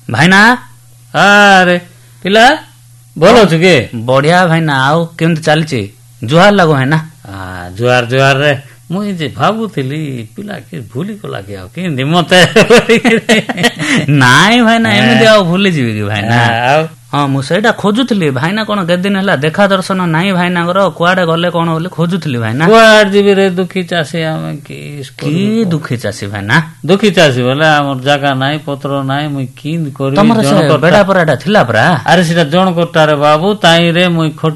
ଭାଇନା ଆରେ ପିଲା ଭଲ ଅଛୁ କି? ବଢିଆ ଭାଇନା। ଆଉ କେମିତି ଚାଲିଛି? ଜୁହାର ଲାଗୁ ଭାଇନା। ଜୁହାର ଜୁହାର ରେ ମୁଁ ଯେ ଭାବୁଥିଲି ପିଲା କି ଭୁଲି ଗଲା କି ଆଉ କେମିତି ମତେ ନାଇଁ ଭାଇନା ଏମିତି ଆଉ ଭୁଲିଯିବି କି ଭାଇନା? ଆଉ ହଁ ମୁଁ ସେଇଟା ଖୋଜୁଥିଲି ଭାଇନା, କଣ କେତେ ଦିନ ହେଲା ଦେଖା ଦର୍ଶନ ନାହିଁ ଭାଇନାଙ୍କର, କୁଆଡେ ଗଲେ କଣ ବୋଲି ଖୋଜୁଥିଲି ଭାଇନା। କୁଆଡେ ଯିବି ରେ ଦୁଃଖୀ ଚାଷୀ ଆମେ କି ଦୁଃଖୀ ଚାଷୀ ଭାଇନା? ଦୁଃଖୀ ଚାଷୀ ବୋଲେ ଆମର ଜାଗା ନାହିଁ ପତ୍ର ନାହିଁ ମୁଇଁ କିନ୍ତି କରିବି। ତମର ସେ ବେଡା ପରାଟା ଥିଲା ପରା? ଆରେ ସେଟା ଜଣକଟାରେ ବାବୁ ତାଇରେ ମୁଇଁ